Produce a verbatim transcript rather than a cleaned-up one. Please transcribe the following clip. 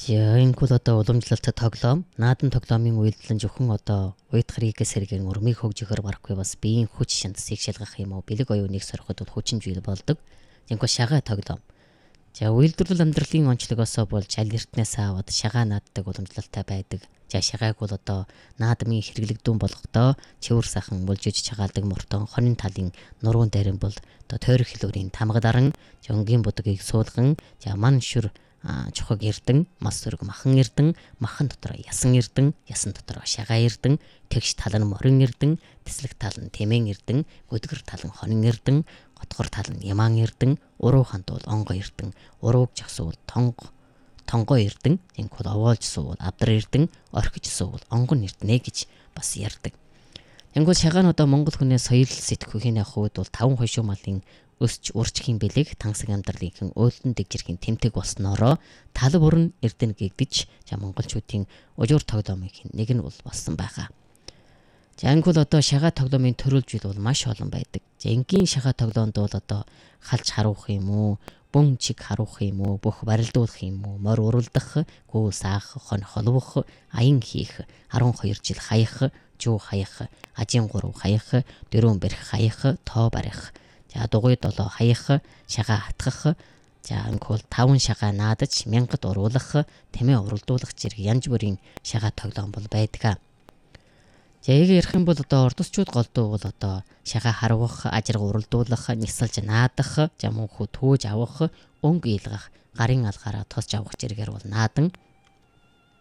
За энэ бол одоо уламжлалт тоглоом. Наадан тоглоомын үйлдэл нь зөвхөн одоо уйдгарыг сэргэн урмыг хөгжихөр барахгүй бас биеийн хүч шандсыг шалгах юм уу? Бэлэг оюуныг сороход бол хүчин зүйл болдог. Зинхүү шагаа тоглоом. За үйлдвэрлэл амьдралын онцлогоос болж аль эртнээс аваад шагаа нааддаг уламжлалтай байдаг. За шагааг бол одоо наадмын хэрэглэгдүүн болгохдоо цэвэр сахан булжиж чагаалдаг мортон хонин талын нуруунд дайран бол одоо тойрог хэлүүрийн тамга даран жонгийн будгийг суулган за ман шүр чухаг эрдэн, мас сөрөг махан эрдэн, махан дотор ясан эрдэн, ясан дотор шагаа эрдэн, тэгш тал нь морин эрдэн, тэслэг тал нь тэмэн эрдэн, өдгөр тал нь хонин эрдэн, готгор тал нь ямаан эрдэн, уруу ханд бол онго эрдэн, урууг жагсуул тонго тонго эрдэн, энэхүү овоолж суул авдар эрдэн, орхиж суул онгон эрдэнэ гэж бас ярьдаг. Энгүүл шагаануудаа Монгол хүнээ соёл сэтгүүхийн хувьд бол таван хошуу малын өсч урчхийн бэлэг тансаг амьдралын өөлтөн дэгжирхийн тэмдэг болсноороо тал бүрэн эрдэнэ гэгдэж за монголчуудын ужуур тоглоомын нэг нь бол болсон байгаа. За ангул одоо шагаа тоглоомын төрөлжил бол маш олон байдаг. За энгийн шагаа тоглоонд бол одоо халж харуулах юм уу, бөн чиг харуулах юм уу, бүх барилдуулах юм уу, морь уралдах, гүү саах, хон холбох, аян хийх, арван хоёр жил хаях, жуу хаях, ажийн гурав хаях, дөрөв барих хаях, тоо барих. За дугуй долоо хаях, шагаа хатгах, за ангуул таван шагаа наадаж мянгад уруулах, тэмээ уралдуулах зэрэг янз бүрийн шагаа тоглоом бол байдаг. За яг ярих юм бол одоо ордосчууд голдуу бол одоо шагаа харвах, ажраг уралдуулах, нисэлж наадах, за мөнхөө төөж авах, өнг ийлгах, гарын алгаараа тосч авах зэрэгээр бол наадан